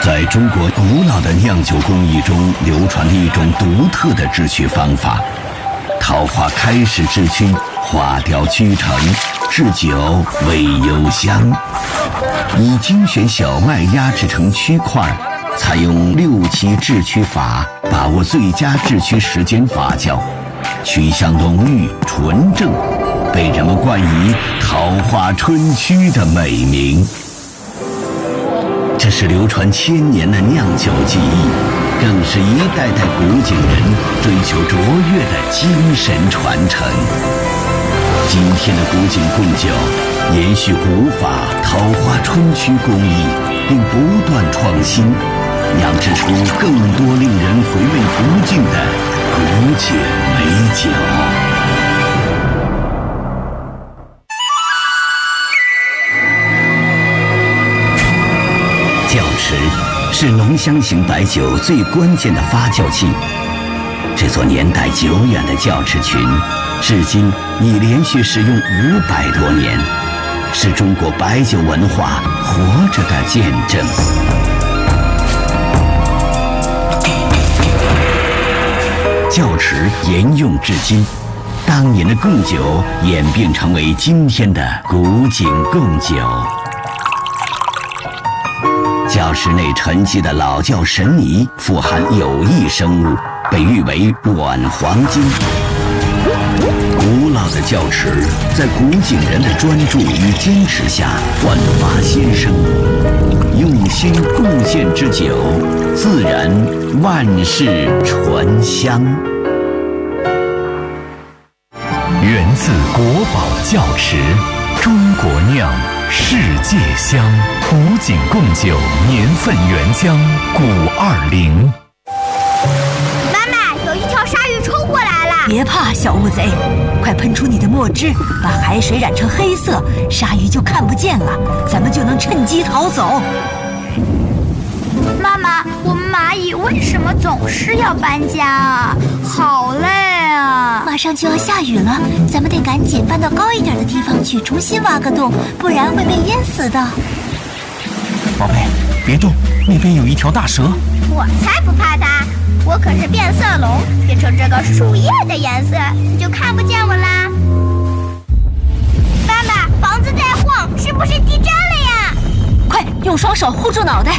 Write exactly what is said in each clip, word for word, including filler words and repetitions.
在中国古老的酿酒工艺中流传着一种独特的制曲方法。桃花开始制曲，花雕居成，制酒味幽香。以精选小麦压制成曲块，采用六七制曲法，把握最佳制曲时间发酵，曲香浓郁纯正，被人们冠以桃花春曲的美名。这是流传千年的酿酒技艺，更是一代代古井人追求卓越的精神传承。今天的古井贡酒延续古法桃花春曲工艺，并不断创新，酿制出更多令人回味不尽的古井美酒。窖池是浓香型白酒最关键的发酵器。这座年代久远的窖池群，至今已连续使用五百多年，是中国白酒文化活着的见证。窖池沿用至今，当年的贡酒演变成为今天的古井贡酒。窖池内沉积的老窖神泥富含有益生物，被誉为软黄金。古老的窖池在古井人的专注与坚持下焕发新生，用心贡献之酒，自然万世醇香。 源自国宝窖池，中国酿，世界香。古井贡酒年份原浆古二零。 妈妈，有一条鲨鱼冲过来了！ 别怕，小乌贼，快喷出你的墨汁，把海水染成黑色，鲨鱼就看不见了，咱们就能趁机逃走。 妈妈，我们蚂蚁为什么总是要搬家啊？好累啊！ 马上就要下雨了，咱们得赶紧搬到高一点的地方去，重新挖个洞，不然会被淹死的。 宝贝，别动，那边有一条大蛇。 我才不怕它，我可是变色龙，变成这个树叶的颜色，你就看不见我啦。妈妈，房子在晃，是不是地震了呀？ 快用双手护住脑袋。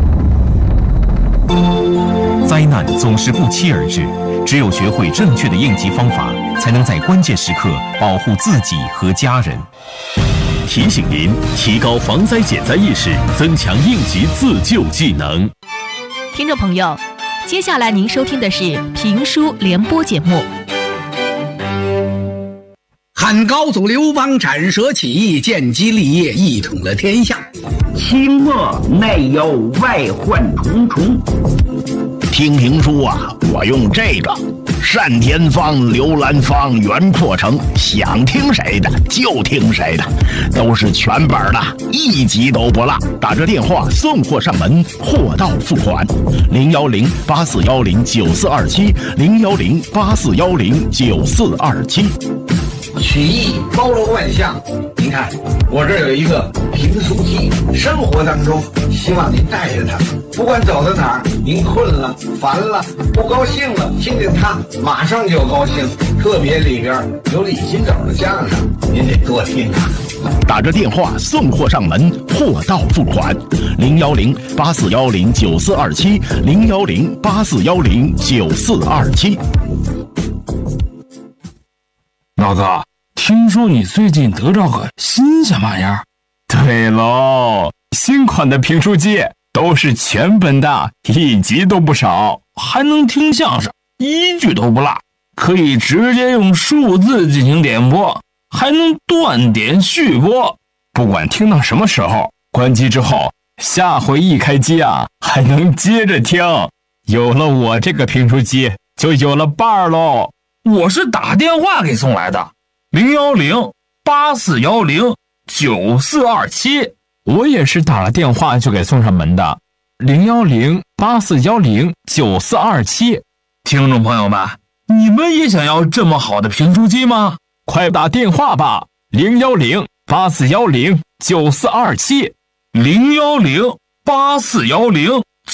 灾难总是不期而至，只有学会正确的应急方法，才能在关键时刻保护自己和家人。 提醒您提高防灾减灾意识，增强应急自救技能。 听众朋友，接下来您收听的是评书联播节目。 汉高祖刘邦斩蛇起义，建基立业，一统了天下。 清末内忧外患重重。 听评书啊，我用这个单田芳、刘兰芳、袁阔成，想听谁的就听谁的，都是全本的，一集都不落。打着电话送货上门，货到付款。零幺零八四幺零九四二七，零幺零八四幺零九四二七。 曲艺包罗万象，您看我这儿有一个评书机，生活当中希望您带着它，不管走到哪儿，您困了、烦了、不高兴了，听见它马上就高兴。特别里边有李金斗的相声，您得多听啊。 打着电话送货上门，货到付款。零幺零八四幺零九四二七，零幺零八四幺零九四二七。 老子听说你最近得着个新鲜玩意儿？ 对喽，新款的评书机都是全本的，一集都不少， 还能听相声，一句都不落，可以直接用数字进行点播，还能断点续播， 不管听到什么时候，关机之后，下回一开机啊，还能接着听。有了我这个评书机，就有了伴儿喽。 我是打电话给送来的，零幺零八四幺零九四二七。 我也是打了电话就给送上门的，零幺零八四幺零九四二七。 听众朋友们，你们也想要这么好的评书机吗？ 快打电话吧，零幺零八四幺零九四二七， 零幺零八四幺零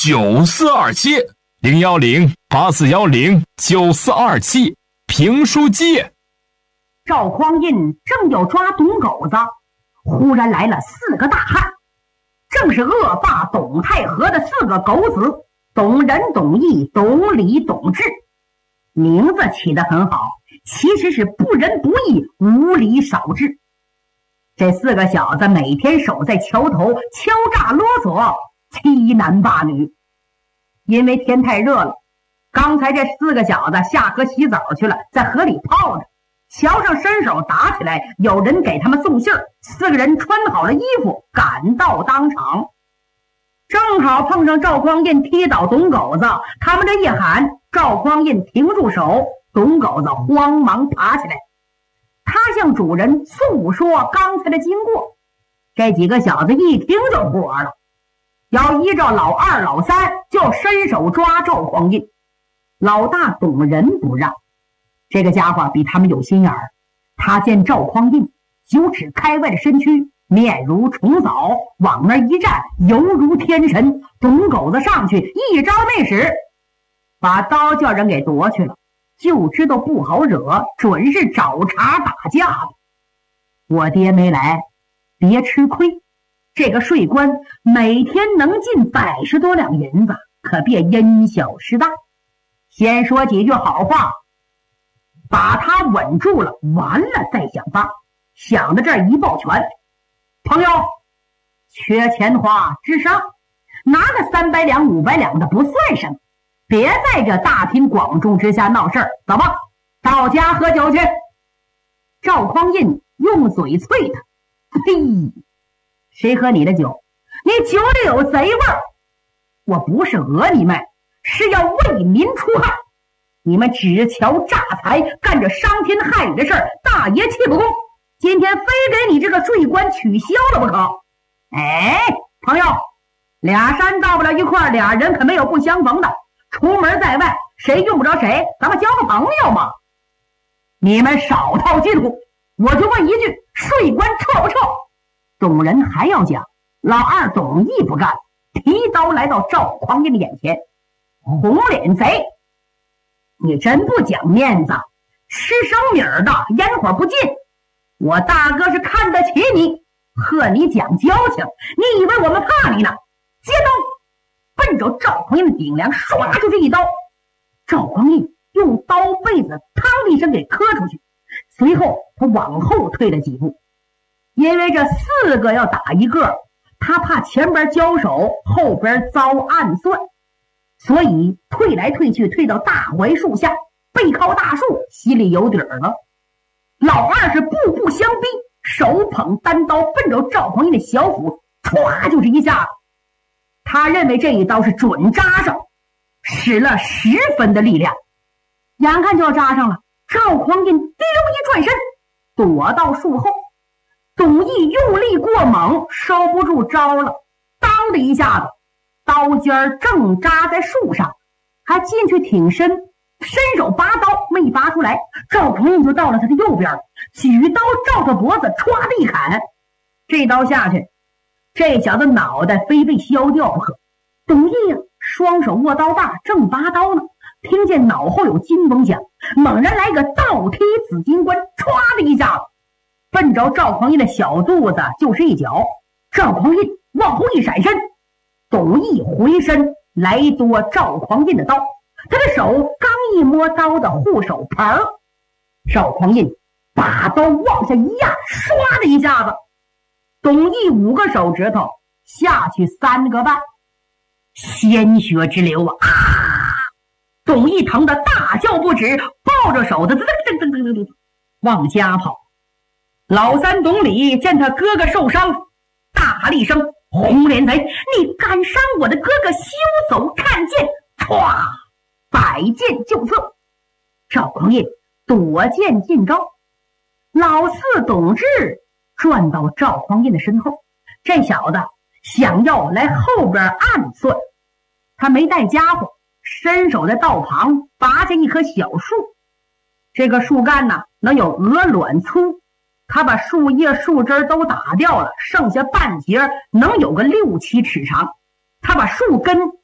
九四二七零幺零八四幺零九四二七评书机。 赵匡胤正要抓董狗子，忽然来了四个大汉，正是恶霸董太和的四个狗子：董仁、董义、董李、董志。名字起得很好，其实是不仁不义，无理少治。这四个小子每天守在桥头敲诈啰嗦，欺男霸女。因为天太热了，刚才这四个小子下河洗澡去了，在河里泡着。桥上伸手打起来，有人给他们送信儿，四个人穿好了衣服赶到当场，正好碰上赵匡胤踢倒董狗子。他们这一喊，赵匡胤停住手，董狗子慌忙爬起来，他向主人诉说刚才的经过。这几个小子一听就火了，要依照老二老三就伸手抓赵匡胤。老大董仁不让，这个家伙比他们有心眼儿。他见赵匡胤九尺开外的身躯，面如重枣，往那一站犹如天神。董狗子上去一招没使，把刀叫人给夺去了，就知道不好惹，准是找茬打架的。我爹没来，别吃亏，这个税官每天能进百十多两银子，可别因小失大。先说几句好话，把他稳住了，完了再想法。想到这儿一抱拳，朋友，缺钱花之上，拿个三百两五百两的不算什么，别在这大庭广众之下闹事儿，走吧，到家喝酒去。赵匡胤用嘴啐他，嘿，谁喝你的酒？你酒里有贼味儿！我不是讹你们，是要为民除害。你们只瞧诈财，干着伤天害理的事儿，大爷气不公，今天非给你这个税官取消了不可。哎，朋友，俩山到不了一块儿，俩人可没有不相逢的。出门在外，谁用不着谁，咱们交个朋友嘛。你们少套近乎，我就问一句，税官撤不撤？董仁还要讲，老二董义不干，提刀来到赵匡胤的眼前。红脸贼，你真不讲面子，吃生米儿的烟火不进。我大哥是看得起你，和你讲交情，你以为我们怕你呢？接刀，奔着赵匡胤的顶梁唰就是一刀。赵匡胤用刀背子嘡的一声给磕出去，随后他往后退了几步，因为这四个要打一个，他怕前边交手，后边遭暗算，所以退来退去，退到大槐树下，背靠大树，心里有底儿了。老二是步步相逼，手捧单刀奔着赵匡胤的小腹，歘就是一下子。他认为这一刀是准扎上，使了十分的力量，眼看就要扎上了。赵匡胤溜一转身，躲到树后。董义用力过猛，收不住招了，当的一下子，刀尖正扎在树上，还进去挺身，伸手拔刀，没拔出来。赵匡胤就到了他的右边，举刀照他脖子歘的一砍。这刀下去，这小子脑袋非被削掉不可。董义呀，双手握刀把，正拔刀呢，听见脑后有金风响，猛然来个倒踢紫金冠，歘的一下子奔着赵匡胤的小肚子就是一脚。赵匡胤往后一闪身，董义回身来夺赵匡胤的刀，他的手刚一摸刀的护手牌，赵匡胤把刀往下一压，唰的一下子，董义五个手指头下去三个半，鲜血直流啊！董义疼得大叫不止，抱着手的噔噔噔噔噔噔往家跑。老三董李见他哥哥受伤，大喊了一声：“红脸贼，你敢伤我的哥哥，休走看剑！”歘，百剑就刺。赵匡胤躲剑进招，老四董志转到赵匡胤的身后，这小子想要来后边暗算，他没带家伙，伸手在道旁拔下一棵小树，这个树干呢能有鹅卵粗，他把树叶树枝都打掉了，剩下半截能有个六七尺长。他把树根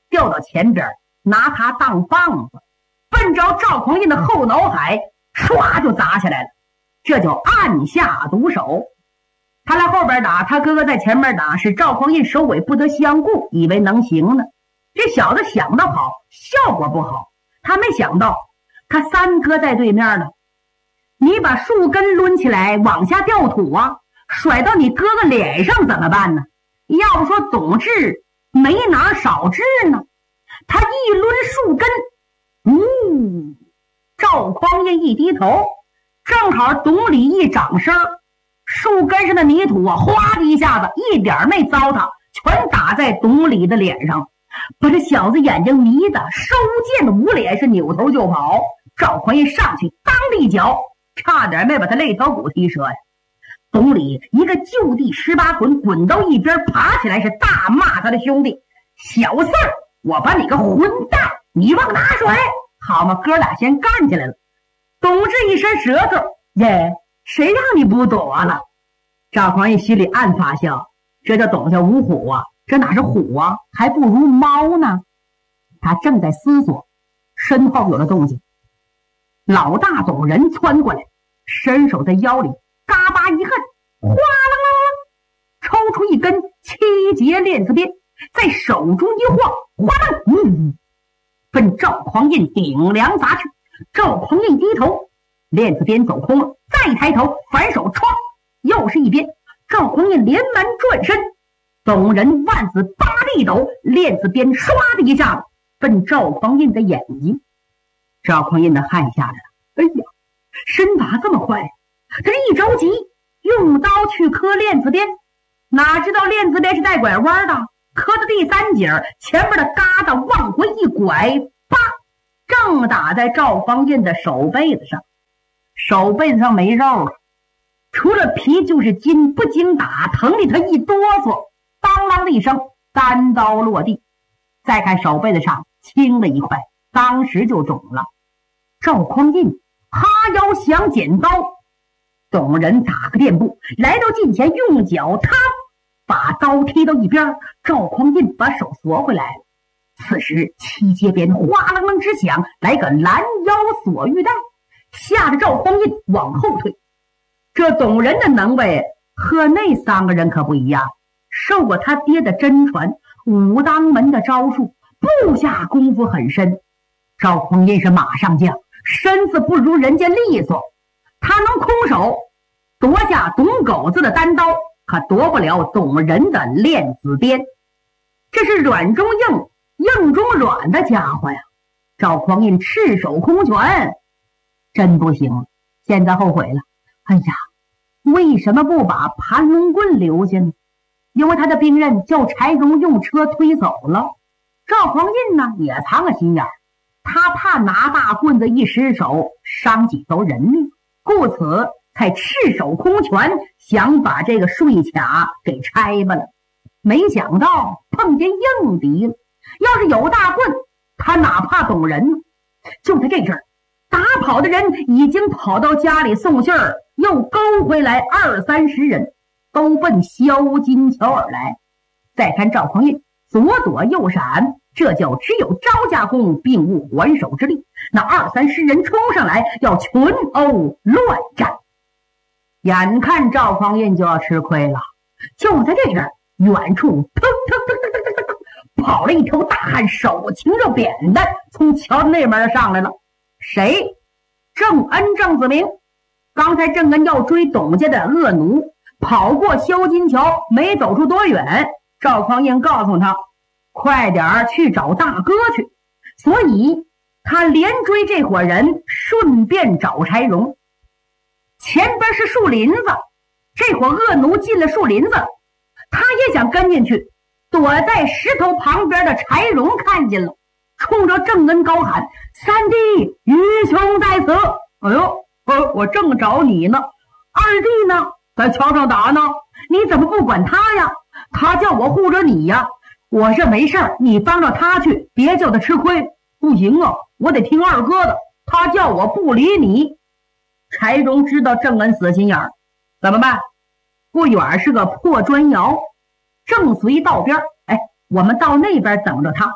调到前边，拿他当棒子，奔着赵匡胤的后脑海唰就砸下来了。这叫按下毒手。他来后边打，他哥哥在前面打，使赵匡胤首尾不得相顾，以为能行呢。这小子想得好，效果不好。他没想到他三哥在对面呢，你把树根抡起来往下掉土啊，甩到你哥哥脸上怎么办呢？要不说董志没哪少治呢，他一抡树根，呜，赵匡胤一低头，正好董李一掌声，树根上的泥土啊，哗的一下子一点没糟蹋，全打在董李的脸上，把这小子眼睛迷得收剑捂脸，是扭头就跑。赵匡胤上去当了一脚，差点没把他肋条骨踢折呀。董李一个就地十八滚，滚到一边爬起来，是大骂他的兄弟：小四儿，我把你个混蛋，你忘拿水！好嘛，哥俩先干起来了。董志一伸舌头，耶，谁让你不躲了？赵匡胤心里暗发笑，这叫董家无虎啊，这哪是虎啊，还不如猫呢。他正在思索，身后有了动静，老大董仁窜过来，伸手在腰里嘎巴一恨，哗啦啦啦，抽出一根七节链子鞭，在手中一晃，哗啦，嗯，奔赵匡胤顶梁砸去。赵匡胤低头，链子鞭走空了，再抬头，反手唰，又是一鞭。赵匡胤连忙转身，董仁腕子八力斗，链子鞭唰的一下子奔赵匡胤的眼睛。赵匡胤的汗下来了，哎呀，身法这么快！他一着急，用刀去磕链子鞭，哪知道链子鞭是带拐弯的，磕到第三节，前面的疙瘩往回一拐，啪，正打在赵匡胤的手背子上。手背子上没肉了，除了皮就是筋，不经打，疼的他一哆嗦，当啷的一声，单刀落地。再看手背子上青了一块，当时就肿了。赵匡胤哈腰想剪刀，董仁打个垫步来到近前，用脚踏把刀踢到一边。赵匡胤把手缩回来了。此时七节鞭哗啷啷之响，来个拦腰锁玉带，吓得赵匡胤往后退。这董仁的能耐和那三个人可不一样，受过他爹的真传，武当门的招数，部下功夫很深。赵匡胤是马上将，身子不如人家利索，他能空手夺下董狗子的单刀，可夺不了董仁的链子鞭。这是软中硬，硬中软的家伙呀！赵匡胤赤手空拳，真不行，现在后悔了。哎呀，为什么不把盘龙棍留下呢？因为他的兵刃叫柴荣用车推走了。赵匡胤呢也藏个心眼儿，他怕拿大棍子一失手伤几头人命，故此才赤手空拳想把这个税卡给拆吧了。没想到碰见硬敌了，要是有大棍，他哪怕懂人。就在这阵儿，打跑的人已经跑到家里送信儿，又勾回来二三十人，都奔萧金桥而来。再看赵匡胤左躲右闪，这叫只有招架功，并无还手之力。那二三十人冲上来，要群殴乱战。眼看赵匡胤就要吃亏了，就在这阵儿，远处腾腾腾腾腾腾腾跑了一条大汉，手擎着扁担，从桥那边上来了。谁？郑恩郑子明。刚才郑恩要追董家的恶奴，跑过萧金桥，没走出多远，赵匡胤告诉他快点去找大哥去，所以他连追这伙人，顺便找柴荣。前边是树林子，这伙恶奴进了树林子，他也想跟进去。躲在石头旁边的柴荣看见了，冲着郑恩高喊：三弟，愚兄在此！哎呦，我我正找你呢。二弟呢？在桥上打呢。你怎么不管他呀？他叫我护着你呀。我这没事儿，你帮着他去，别叫他吃亏。不行啊，我得听二哥的，他叫我不理你。柴荣知道郑恩死心眼儿，怎么办？不远是个破砖窑，正随道边，哎，我们到那边等着他。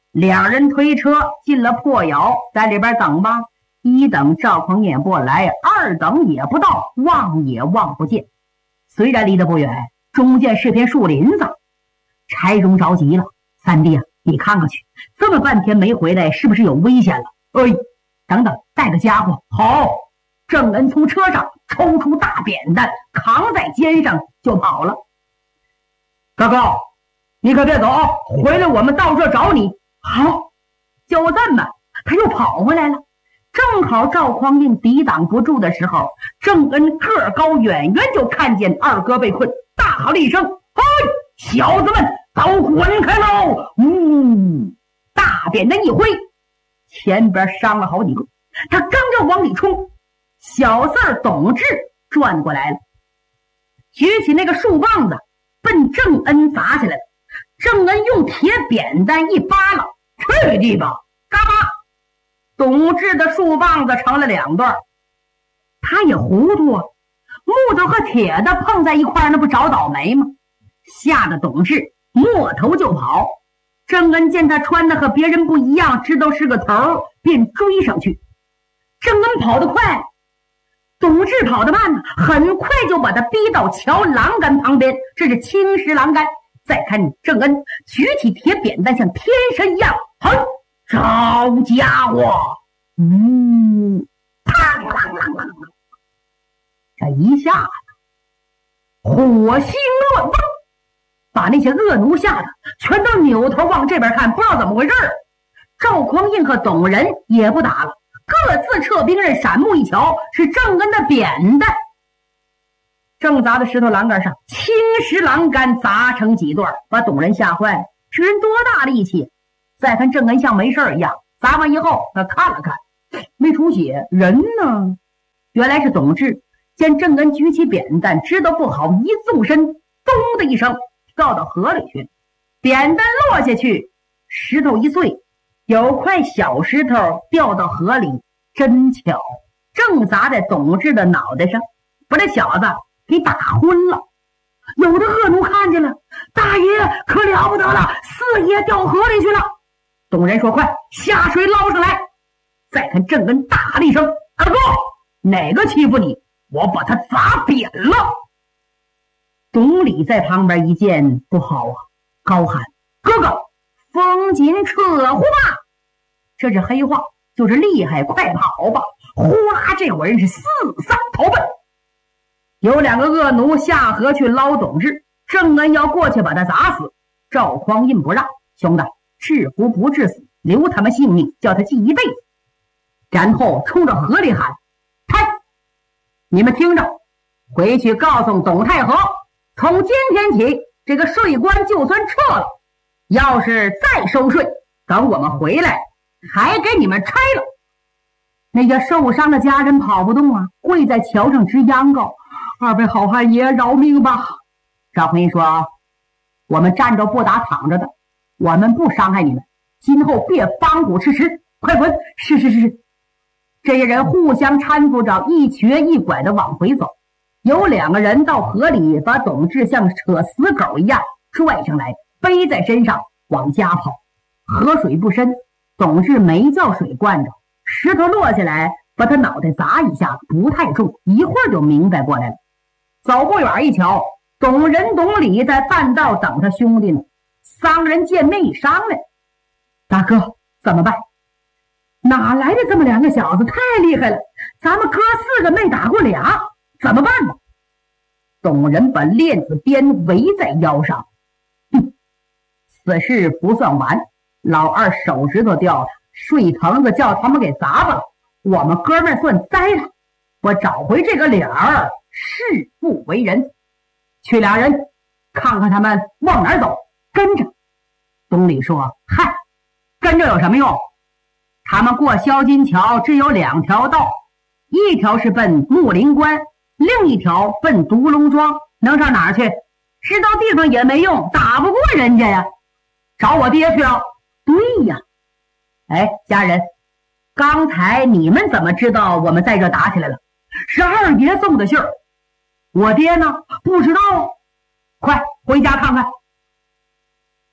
两人推车进了破窑，在里边等吧。一等赵匡胤不来，二等也不到，望也望不见。虽然离得不远，中间是片树林子。柴荣着急了：“三弟啊，你看看去，这么半天没回来，是不是有危险了？”哎，等等，带个家伙。好，郑恩从车上抽出大扁担，扛在肩上就跑了。哥哥，你可别走，回来我们到这找你。好，就这么，他又跑回来了。正好赵匡胤抵挡不住的时候，郑恩个高，远远就看见二哥被困，大喊了一声：“嘿，小子们，都滚开喽！”呜，大扁担一挥，前边伤了好几个。他刚要往里冲，小四儿董志转过来了，举起那个树棒子奔郑恩砸下来了。郑恩用铁扁担一扒拉，去地吧！嘎巴，董志的树棒子成了两段。他也糊涂啊，木头和铁的碰在一块，那不找倒霉吗？吓得董志摸头就跑。郑恩见他穿的和别人不一样，知道是个头，便追上去。郑恩跑得快，董志跑得慢，很快就把他逼到桥栏杆旁边，这是青石栏杆。再看郑恩举起铁扁担，像天神一样，哼，招家伙！嗯，啪啦啦啦啦！这一下子，火星乱蹦，把那些恶奴吓得全都扭头往这边看，不知道怎么回事。赵匡胤和董仁也不打了，各自撤兵刃，闪目一瞧，是郑恩的扁担正砸在石头栏杆上，青石栏杆砸成几段，把董仁吓坏了。这人多大力气？再看郑恩像没事一样，砸完以后他看了看，没出血，人呢？原来是董志见郑恩举起扁担，知道不好，一纵身，咚的一声掉到河里去。扁担落下去，石头一碎，有块小石头掉到河里，真巧，正砸在董志的脑袋上，把这小子给打昏了。有的恶奴看见了，大爷可了不得了，四爷掉河里去了。董仁说：“快下水捞上来！”再看郑恩大喊了一声：“二哥，哪个欺负你？我把他砸扁了！”董礼在旁边一见不好啊，高喊：“哥哥，风紧撤呼吧！”这是黑话，就是厉害，快跑吧！呼啦，这伙人是四散逃奔。有两个恶奴下河去捞董志，郑恩要过去把他砸死。赵匡胤不让：“兄弟，制服不致死，留他们性命，叫他记一辈子。”然后冲着河里喊：“嗨，你们听着，回去告诉董太和，从今天起，这个税关就算撤了，要是再收税，等我们回来还给你们拆了。”那些受伤的家人跑不动啊，跪在桥上直央告：“二位好汉爷，饶命吧！”赵匡胤说：“我们站着不打，躺着的，我们不伤害你们，今后别帮虎吃食，快滚！”是是是是。这些人互相搀扶着，一瘸一拐的往回走。有两个人到河里，把董志像扯死狗一样拽上来，背在身上往家跑。河水不深，董志没叫水灌着，石头落下来把他脑袋砸一下，不太重，一会儿就明白过来了。走不远一瞧，董仁、董礼在半道等他兄弟呢。三个人见面一商量：“大哥，怎么办？哪来的这么两个小子？太厉害了！咱们哥四个没打过俩，怎么办呢？”董仁把链子鞭围在腰上，哼，此事不算完，老二手指头掉了，睡藤子叫他们给砸吧了，我们哥们算栽了。我找回这个理儿，誓不为人。去俩人看看他们往哪儿走，跟着。东里说：“嗨，跟着有什么用？他们过销金桥只有两条道，一条是奔木林关，另一条奔独龙庄，能上哪儿去？知道地方也没用，打不过人家呀。找我爹去啊！”对呀。哎，家人，刚才你们怎么知道我们在这打起来了？是二爷送的信儿。我爹呢？不知道。快回家看看。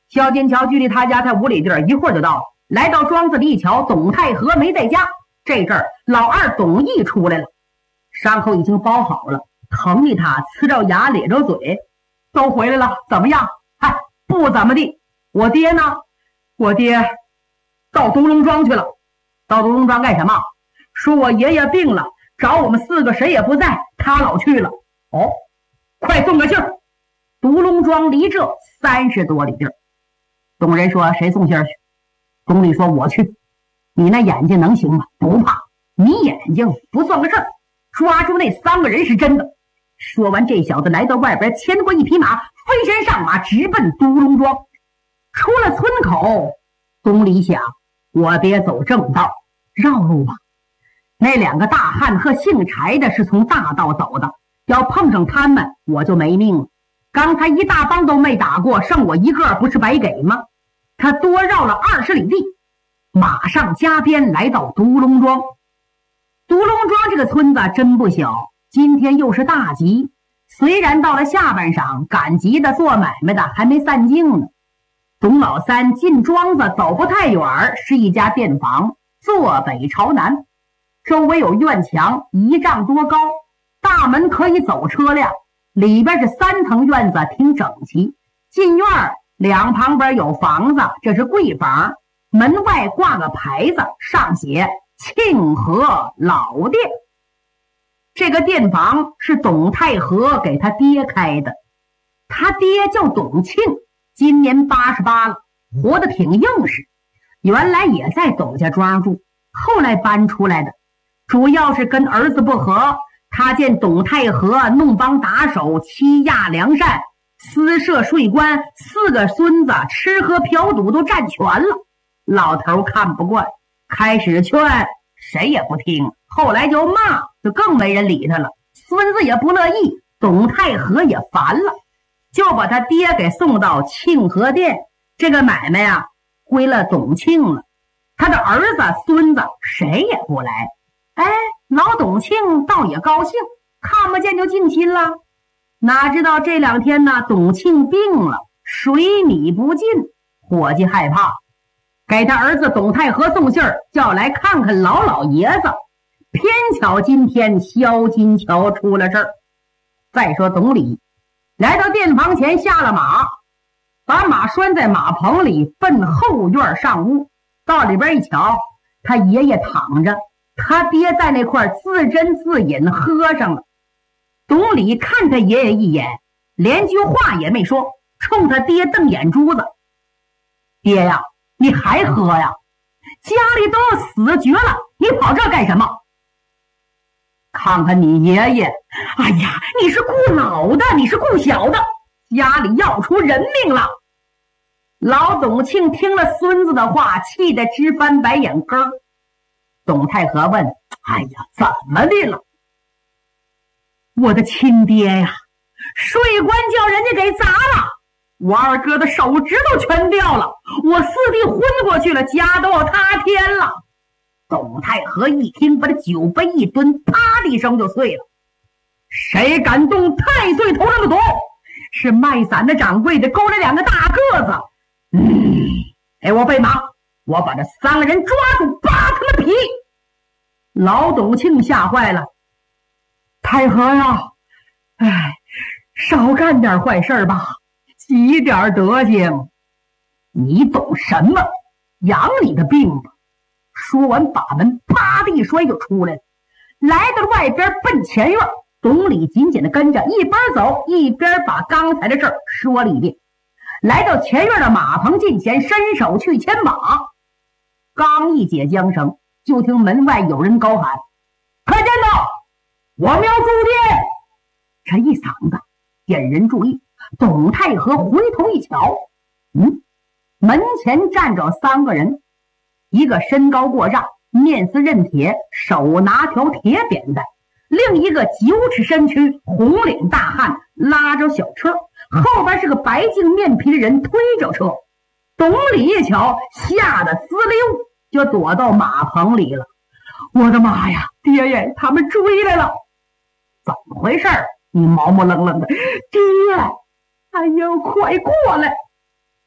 小金桥距离他家才五里地儿，一会儿就到了。来到庄子里一瞧，董太和没在家。这阵儿老二董义出来了，伤口已经包好了，疼的他呲着牙咧着嘴。都回来了，怎么样？嗨，不怎么地。我爹呢？我爹到独龙庄去了。到独龙庄干什么？说我爷爷病了，找我们四个谁也不在，他老去了。哦，快送个信儿。独龙庄离这三十多里地儿。董仁说：“谁送信儿去？”董理说：“我去。”你那眼睛能行吗？不怕，你眼睛不算个事儿。抓住那三个人是真的。说完，这小子来到外边，牵过一匹马，飞身上马，直奔独龙庄。出了村口，董理想，我别走正道，绕路吧。那两个大汉和姓柴的是从大道走的，要碰上他们，我就没命了。刚才一大帮都没打过，剩我一个，不是白给吗？他多绕了二十里地，马上加鞭来到独龙庄。独龙庄这个村子真不小，今天又是大集，虽然到了下半晌，赶集的做买卖的还没散尽呢。董老三进庄子走不太远，是一家店房，坐北朝南，周围有院墙一丈多高，大门可以走车辆，里边是三层院子，挺整齐。进院两旁边有房子，这是贵房，门外挂个牌子，上写庆和老店。这个店房是董太和给他爹开的，他爹叫董庆，今年八十八了，活得挺硬实。原来也在董家庄住，后来搬出来的，主要是跟儿子不和。他见董太和弄帮打手，欺压良善，私设税官，四个孙子吃喝嫖赌都占全了。老头看不惯，开始劝，谁也不听，后来就骂，就更没人理他了。孙子也不乐意，董太和也烦了，就把他爹给送到庆和店。这个买卖啊，归了董庆了。他的儿子孙子谁也不来。哎，老董庆倒也高兴，看不见就尽心了。哪知道这两天呢，董庆病了，水米不进，伙计害怕，给他儿子董太和送信儿，叫来看看老老爷子。偏巧今天萧金桥出了事儿。再说董理来到店房前，下了马，把马拴在马棚里，奔后院上屋。到里边一瞧，他爷爷躺着，他爹在那块自斟自饮喝上了。董理看他爷爷一眼，连句话也没说，冲他爹瞪眼珠子。爹呀，你还喝呀？家里都要死绝了，你跑这干什么？看看你爷爷，哎呀，你是顾老的，你是顾小的，家里要出人命了。老董庆听了孙子的话，气得直翻白眼根儿。董太和问：哎呀，怎么的了？我的亲爹呀，税官叫人家给砸了，我二哥的手指头全掉了，我四弟昏过去了，家都要塌天了。董太和一听，把这酒杯一蹲，啪的一声就碎了。谁敢动太岁头上的毒？是卖伞的掌柜的勾着两个大个子。嗯，给我备马，我把这三个人抓住，扒他们皮。老董庆吓坏了，太和呀，哎，少干点坏事吧，积点德行。你懂什么？养你的病吧。说完，把门啪的一摔就出来了，来到外边奔前院。董理紧紧的跟着，一边走一边把刚才的事儿说了一遍。来到前院的马棚近前，伸手去牵马，刚一解缰绳，就听门外有人高喊：快见到，我们要住店！这一嗓子引人注意。董太和回头一瞧，嗯，门前站着三个人，一个身高过丈，面似刃铁，手拿条铁扁担；另一个九尺身躯，红领大汉，拉着小车，后边是个白净面皮的人推着车。董理一瞧，吓得滋溜就躲到马棚里了。我的妈呀，爹爷，他们追来了！怎么回事？你毛毛愣愣的，爹，哎呦，快过来！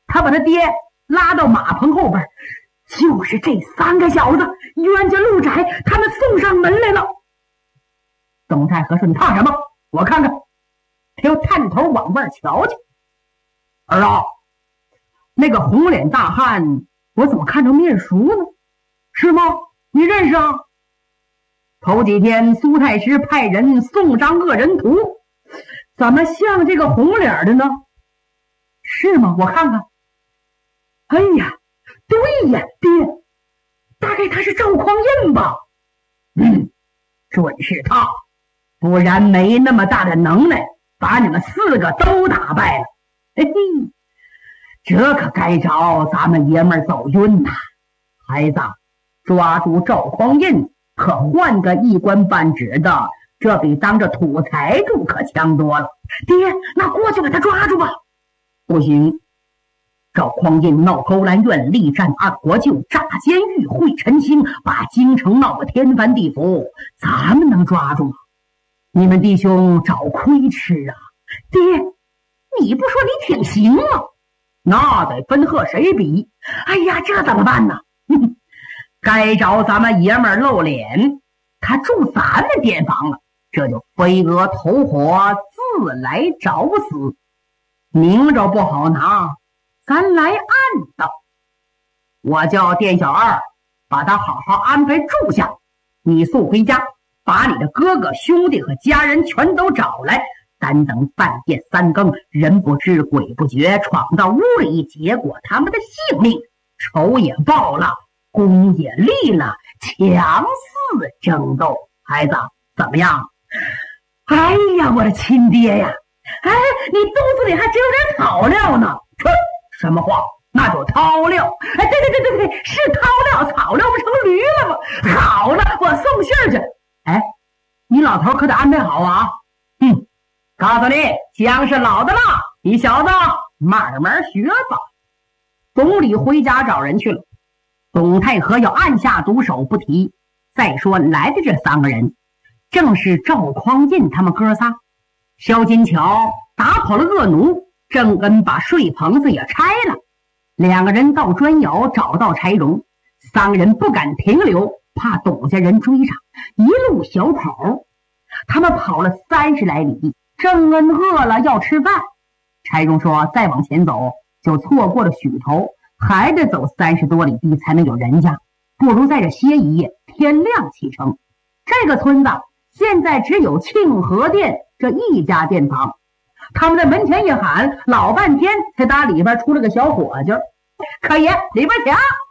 他把他爹拉到马棚后边，就是这三个小子，冤家路窄，他们送上门来了。董太和说：“你怕什么？我看看。”他又探头往外瞧瞧。儿啊，那个红脸大汉，我怎么看着面熟呢？是吗？你认识啊？头几天苏太师派人送张恶人图，怎么像这个红脸的呢？是吗？我看看。哎呀，对呀，爹，大概他是赵匡胤吧？嗯，准是他，不然没那么大的能耐，把你们四个都打败了。嘿嘿，这可该找咱们爷们儿走运呐！孩子，抓住赵匡胤，可换个一官半职的，这比当着土财主可强多了。爹，那过去把他抓住吧。不行，赵匡胤闹勾栏院，力战安国舅，炸监狱，会陈兴，把京城闹个天翻地覆，咱们能抓住吗？你们弟兄找亏吃啊！爹，你不说你挺行吗？那得分和谁比？哎呀，这怎么办呢？该找咱们爷们儿露脸，他住咱们店房了，这就飞蛾投火，自来找死。明着不好拿，咱来暗的。我叫店小二，把他好好安排住下。你速回家，把你的哥哥兄弟和家人全都找来，单等半夜三更，人不知鬼不觉闯到屋里，结果他们的性命，仇也报了，功也立了，强似争斗。孩子怎么样？哎呀，我的亲爹呀！哎，你肚子里还只有点草料呢。哼，什么话？那就掏料。哎，对对对对对，是掏料，草料不成驴了吗？好了，我送信儿去。哎，你老头可得安排好啊。嗯，告诉你，姜是老的辣，你小子慢慢学吧。董理回家找人去了。董太和要按下毒手不提，再说来的这三个人，正是赵匡胤他们哥仨。萧金桥打跑了恶奴，郑恩把睡棚子也拆了。两个人到砖窑找到柴荣，三个人不敢停留，怕董家人追上，一路小跑。他们跑了三十来里，郑恩饿了要吃饭。柴荣说再往前走就错过了许头，还得走三十多里地才能有人家，不如在这歇一夜，天亮启程。这个村子现在只有庆和店这一家店房，他们在门前一喊，老半天才打里边出了个小伙计。可爷，里边请。